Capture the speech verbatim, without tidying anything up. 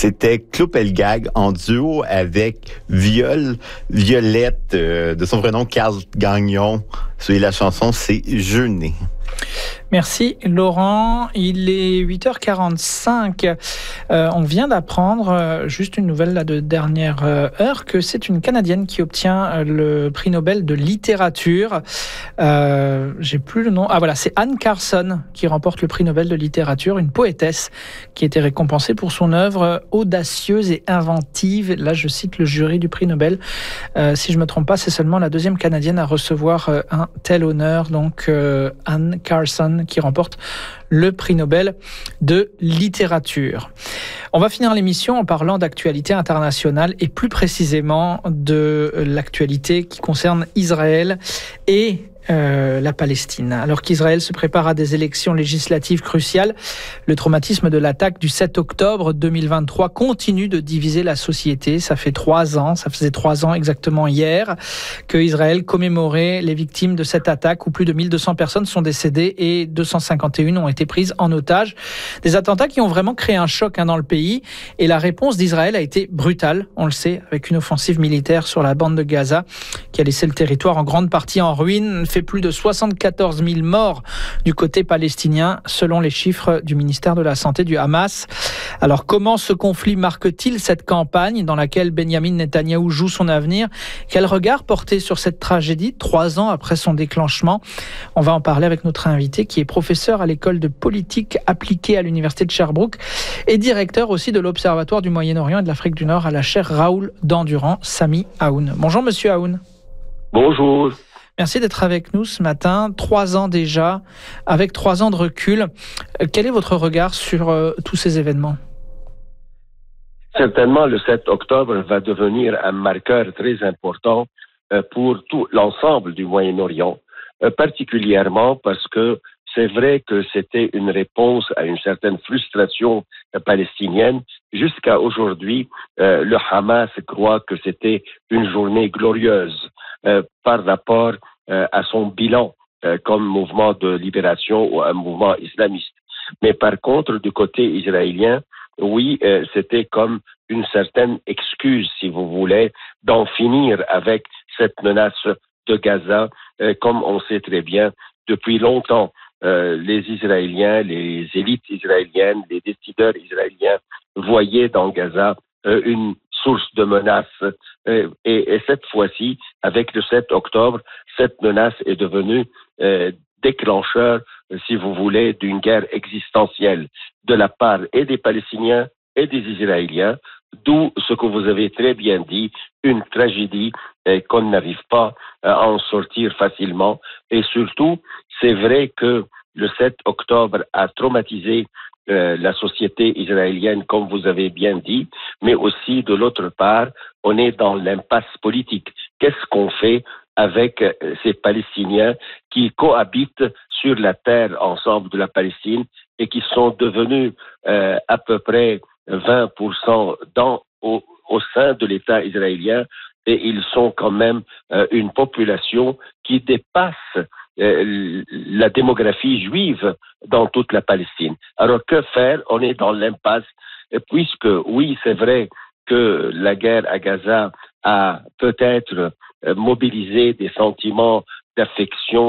C'était Clopelgag en duo avec Viol, Violette, euh, de son vrai nom, Carl Gagnon. Et la chanson, c'est Jeûner. Merci Laurent, il est huit heures quarante-cinq. Euh, on vient d'apprendre, euh, juste une nouvelle là, de dernière euh, heure, que c'est une Canadienne qui obtient euh, le prix Nobel de littérature. Euh, j'ai plus le nom. Ah voilà, c'est Anne Carson qui remporte le prix Nobel de littérature, une poétesse qui a été récompensée pour son œuvre audacieuse et inventive. Là, je cite le jury du prix Nobel. Euh, si je me trompe pas, c'est seulement la deuxième Canadienne à recevoir euh, un tel honneur. Donc euh, Anne Carson qui remporte le prix Nobel de littérature. On va finir l'émission en parlant d'actualité internationale et plus précisément de l'actualité qui concerne Israël et Euh, la Palestine. Alors qu'Israël se prépare à des élections législatives cruciales, le traumatisme de l'attaque du sept octobre deux mille vingt-trois continue de diviser la société. Ça fait trois ans, ça faisait trois ans exactement hier, que Israël commémorait les victimes de cette attaque où plus de mille deux cents personnes sont décédées et deux cent cinquante et une ont été prises en otage. Des attentats qui ont vraiment créé un choc hein, dans le pays, et la réponse d'Israël a été brutale, on le sait, avec une offensive militaire sur la bande de Gaza qui a laissé le territoire en grande partie en ruine, fait plus de soixante-quatorze mille morts du côté palestinien, selon les chiffres du ministère de la Santé du Hamas. Alors, comment ce conflit marque-t-il cette campagne dans laquelle Benjamin Netanyahou joue son avenir? Quel regard porter sur cette tragédie, trois ans après son déclenchement? On va en parler avec notre invité, qui est professeur à l'école de politique appliquée à l'université de Sherbrooke et directeur aussi de l'Observatoire du Moyen-Orient et de l'Afrique du Nord à la chaire Raoul Dandurand, Sami Aoun. Bonjour, monsieur Aoun. Bonjour. Merci d'être avec nous ce matin. Trois ans déjà, avec trois ans de recul. Quel est votre regard sur euh, tous ces événements? Certainement, le sept octobre va devenir un marqueur très important euh, pour tout l'ensemble du Moyen-Orient, euh, particulièrement parce que c'est vrai que c'était une réponse à une certaine frustration euh, palestinienne. Jusqu'à aujourd'hui, euh, le Hamas croit que c'était une journée glorieuse euh, par rapport euh, à son bilan euh, comme mouvement de libération ou un mouvement islamiste. Mais par contre, du côté israélien, oui, euh, c'était comme une certaine excuse, si vous voulez, d'en finir avec cette menace de Gaza, euh, comme on sait très bien depuis longtemps. Euh, les Israéliens, les élites israéliennes, les décideurs israéliens voyaient dans Gaza euh, une source de menace. Euh, et, et cette fois-ci, avec le sept octobre, cette menace est devenue euh, déclencheur, si vous voulez, d'une guerre existentielle de la part et des Palestiniens et des Israéliens, d'où ce que vous avez très bien dit, une tragédie euh, qu'on n'arrive pas à en sortir facilement. Et surtout, c'est vrai que le sept octobre a traumatisé euh, la société israélienne, comme vous avez bien dit, mais aussi de l'autre part, on est dans l'impasse politique. Qu'est-ce qu'on fait avec euh, ces Palestiniens qui cohabitent sur la terre ensemble de la Palestine et qui sont devenus euh, à peu près vingt pour cent dans, au, au sein de l'État israélien, et ils sont quand même euh, une population qui dépasse euh, la démographie juive dans toute la Palestine. Alors que faire? On est dans l'impasse, puisque oui, c'est vrai que la guerre à Gaza a peut-être euh, mobilisé des sentiments d'affection